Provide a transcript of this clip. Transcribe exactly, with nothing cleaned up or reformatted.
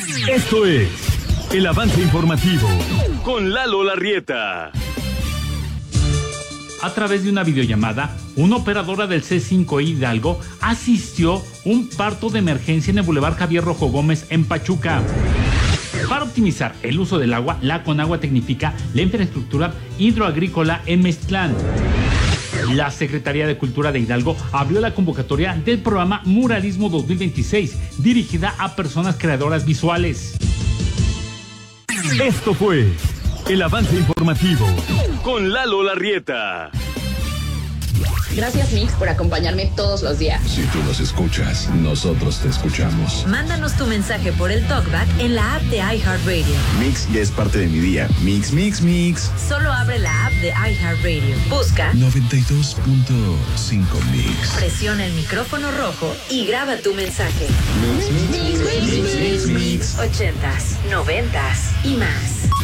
Esto es el avance informativo con Lalo Larrieta. A través de una videollamada, una operadora del C cinco I Hidalgo asistió un parto de emergencia en el Boulevard Javier Rojo Gómez en Pachuca. Para optimizar el uso del agua, la Conagua tecnifica la infraestructura hidroagrícola en Meztlán. La Secretaría de Cultura de Hidalgo abrió la convocatoria del programa Muralismo dos mil veintiséis, dirigida a personas creadoras visuales. Esto fue el avance informativo con Lalo Larrieta. Gracias, Mix, por acompañarme todos los días. Si tú nos escuchas, nosotros te escuchamos. Mándanos tu mensaje por el TalkBack en la app de iHeartRadio. Mix ya es parte de mi día. Mix, mix, mix. Solo abre la app de iHeartRadio. Busca noventa y dos punto cinco Mix. Presiona el micrófono rojo y graba tu mensaje. Mix, mix, mix, mix, mix, mix. Ochentas, noventas y más.